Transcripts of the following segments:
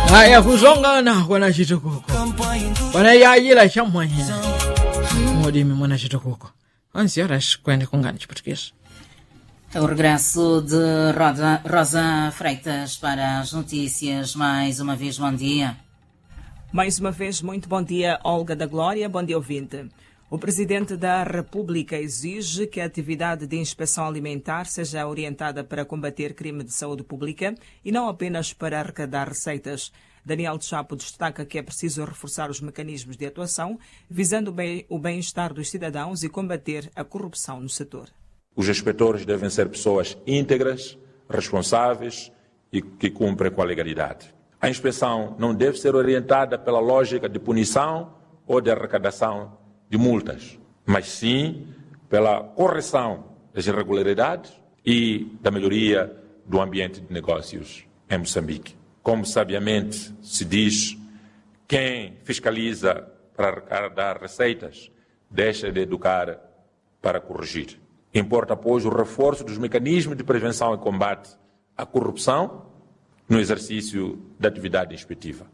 Haya kuzonga na kwa chitukuko. Wana yayila chamwanya. Modimi mwana chitukuko. Anzi horas kwenda kungana chiportuguês. O regresso de Rosa Freitas para as notícias. Mais uma vez, bom dia. Mais uma vez, muito bom dia, Olga da Glória. Bom dia, ouvinte. O Presidente da República exige que a atividade de inspeção alimentar seja orientada para combater crime de saúde pública e não apenas para arrecadar receitas. Daniel Chapo destaca que é preciso reforçar os mecanismos de atuação, visando o bem-estar dos cidadãos e combater a corrupção no setor. Os inspetores devem ser pessoas íntegras, responsáveis e que cumprem com a legalidade. A inspeção não deve ser orientada pela lógica de punição ou de arrecadação de multas, mas sim pela correção das irregularidades e da melhoria do ambiente de negócios em Moçambique. Como sabiamente se diz, quem fiscaliza para arrecadar receitas deixa de educar para corrigir. Importa, pois, o reforço dos mecanismos de prevenção e combate à corrupção no exercício da atividade inspectiva.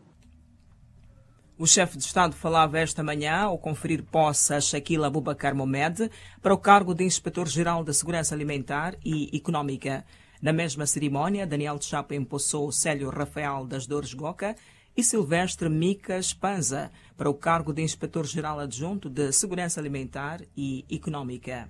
O chefe de Estado falava esta manhã ao conferir posse a Shaquille Abubakar Mohamed para o cargo de Inspetor-Geral da Segurança Alimentar e Económica. Na mesma cerimónia, Daniel Chapo empossou Célio Rafael das Dores Goca e Silvestre Micas Panza para o cargo de Inspetor-Geral Adjunto de Segurança Alimentar e Económica.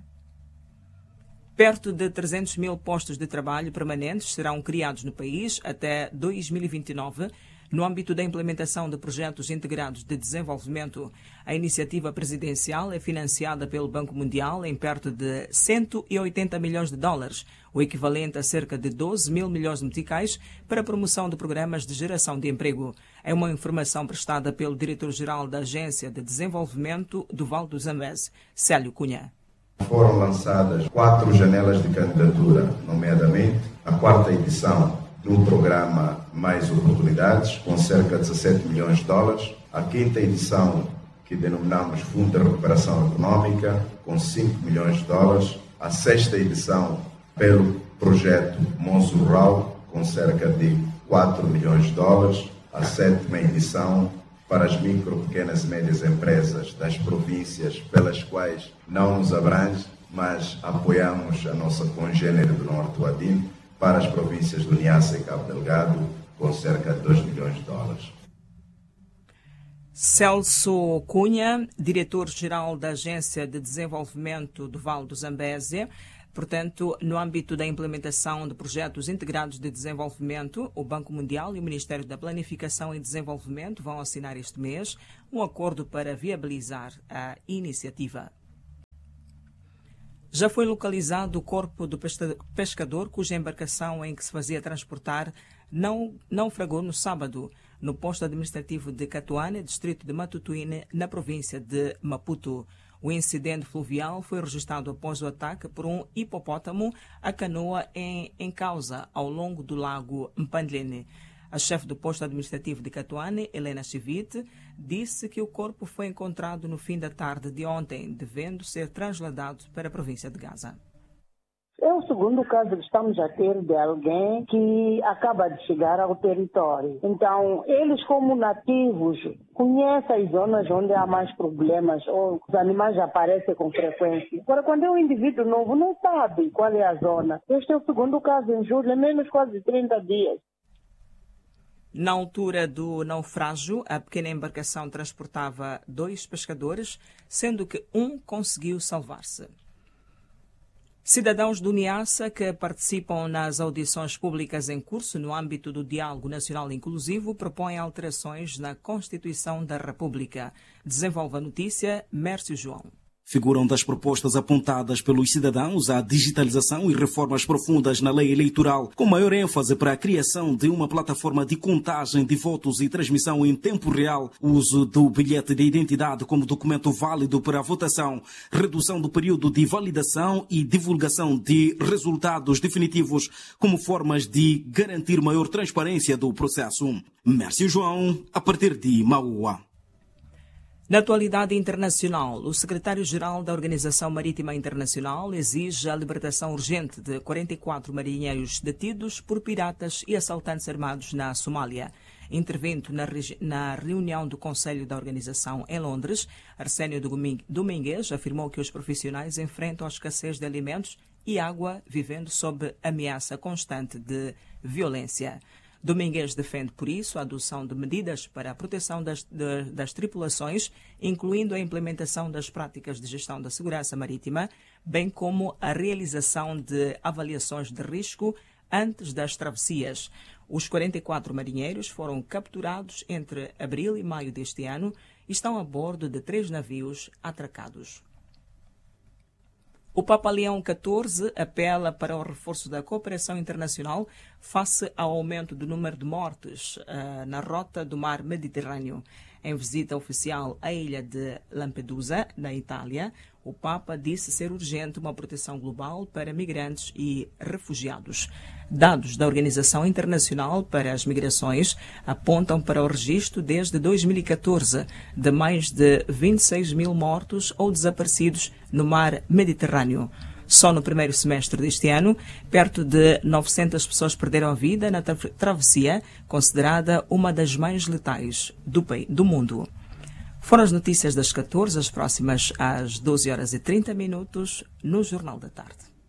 Perto de 300 mil postos de trabalho permanentes serão criados no país até 2029, no âmbito da implementação de projetos integrados de desenvolvimento. A iniciativa presidencial é financiada pelo Banco Mundial em perto de 180 milhões de dólares, o equivalente a cerca de 12 mil milhões de meticais, para a promoção de programas de geração de emprego. É uma informação prestada pelo diretor-geral da Agência de Desenvolvimento do Vale do Zambeze, Célio Cunha. Foram lançadas 4 janelas de candidatura, nomeadamente a 4ª edição do programa Mais Oportunidades, com cerca de 17 milhões de dólares, a 5ª edição, que denominamos Fundo de Recuperação Económica, com 5 milhões de dólares, a 6ª edição pelo projeto Monzo Rural, com cerca de 4 milhões de dólares, a 7ª edição para as micro, pequenas e médias empresas das províncias pelas quais não nos abrange, mas apoiamos a nossa congênere do Norte, o ADIN, para as províncias do Niassa e Cabo Delgado, com cerca de 2 milhões de dólares. Celso Cunha, diretor-geral da Agência de Desenvolvimento do Vale do Zambeze. Portanto, no âmbito da implementação de projetos integrados de desenvolvimento, o Banco Mundial e o Ministério da Planificação e Desenvolvimento vão assinar este mês um acordo para viabilizar a iniciativa. Já foi localizado o corpo do pescador cuja embarcação em que se fazia transportar naufragou no sábado, no posto administrativo de Catuane, distrito de Matutuine, na província de Maputo. O incidente fluvial foi registrado após o ataque por um hipopótamo à canoa em causa ao longo do lago Mpandlene. A chefe do posto administrativo de Catuane, Helena Chivite, disse que o corpo foi encontrado no fim da tarde de ontem, devendo ser trasladado para a província de Gaza. É o segundo caso que estamos a ter de alguém que acaba de chegar ao território. Então, eles como nativos conhecem as zonas onde há mais problemas ou os animais aparecem com frequência. Agora, quando é um indivíduo novo, não sabe qual é a zona. Este é o segundo caso em julho, é menos quase 30 dias. Na altura do naufrágio, a pequena embarcação transportava 2 pescadores, sendo que um conseguiu salvar-se. Cidadãos do Niassa que participam nas audições públicas em curso no âmbito do Diálogo Nacional Inclusivo propõem alterações na Constituição da República. Desenvolve a notícia Mércio João. Figuram das propostas apontadas pelos cidadãos a digitalização e reformas profundas na lei eleitoral, com maior ênfase para a criação de uma plataforma de contagem de votos e transmissão em tempo real, uso do bilhete de identidade como documento válido para a votação, redução do período de validação e divulgação de resultados definitivos como formas de garantir maior transparência do processo. Mércio João, a partir de Maua. Na atualidade internacional, o secretário-geral da Organização Marítima Internacional exige a libertação urgente de 44 marinheiros detidos por piratas e assaltantes armados na Somália. Intervindo na reunião do Conselho da Organização em Londres, Arsénio Domingues afirmou que os profissionais enfrentam a escassez de alimentos e água, vivendo sob ameaça constante de violência. Domingues defende, por isso, a adoção de medidas para a proteção das tripulações, incluindo a implementação das práticas de gestão da segurança marítima, bem como a realização de avaliações de risco antes das travessias. Os 44 marinheiros foram capturados entre abril e maio deste ano e estão a bordo de 3 navios atracados. O Papa Leão XIV apela para o reforço da cooperação internacional face ao aumento do número de mortes na rota do mar Mediterrâneo. Em visita oficial à ilha de Lampedusa, na Itália, o Papa disse ser urgente uma proteção global para migrantes e refugiados. Dados da Organização Internacional para as Migrações apontam para o registro desde 2014 de mais de 26 mil mortos ou desaparecidos no mar Mediterrâneo. Só no primeiro semestre deste ano, perto de 900 pessoas perderam a vida na travessia, considerada uma das mais letais do mundo. Foram as notícias das 14, as próximas às 12h30 no Jornal da Tarde.